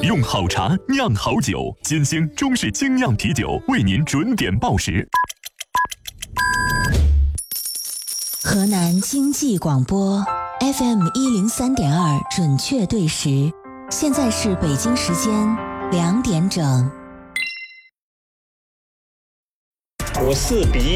用好茶酿好酒，金星中式精酿啤酒为您准点报时。 河南经济广播 FM 103.2准确对时，现在是北京时间2点整。 我是鼻